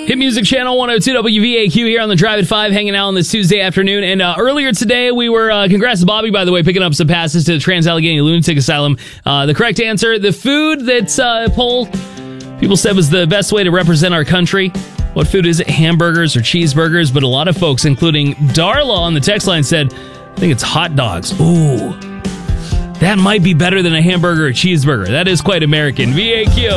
Hit Music Channel 102 WVAQ here on the Drive at 5, hanging out on this Tuesday afternoon. And earlier today, we were, congrats to Bobby, by the way, picking up some passes to the Trans-Allegheny Lunatic Asylum. The correct answer, the food that's poll, people said was the best way to represent our country. What food is it? Hamburgers or cheeseburgers? But a lot of folks, including Darla on the text line, said, I think it's hot dogs. Ooh, that might be better than a hamburger or cheeseburger. That is quite American. VAQ.